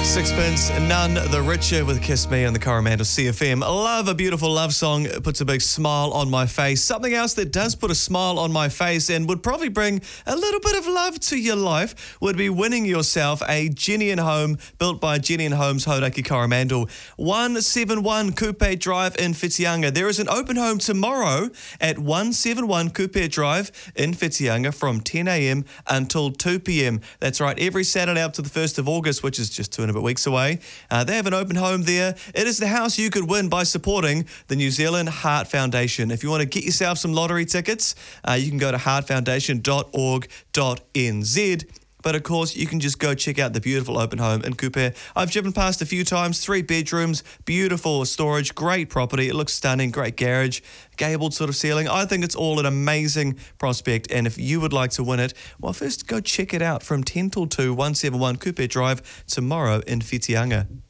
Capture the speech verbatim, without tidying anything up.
Sixpence, none the richer with Kiss Me on the Coromandel C F M. I love a beautiful love song. It puts a big smile on my face. Something else that does put a smile on my face and would probably bring a little bit of love to your life would be winning yourself a Genian home built by Genian Homes Hauraki Coromandel. one seventy-one Coupe Drive in Whitianga. There is an open home tomorrow at one seventy-one Coupe Drive in Whitianga from ten a.m. until two p.m. That's right, every Saturday up to the first of August, which is just two and a bit weeks away. Uh, they have an open home there. It is the house you could win by supporting the New Zealand Heart Foundation. If you want to get yourself some lottery tickets, uh, you can go to heart foundation dot org dot n z. But of course, you can just go check out the beautiful open home in Coupe. I've driven past a few times, three bedrooms, beautiful storage, great property. It looks stunning, great garage, gabled sort of ceiling. I think it's all an amazing prospect. And if you would like to win it, well, first go check it out from ten till two, one seventy-one Coupe Drive tomorrow in Whitianga.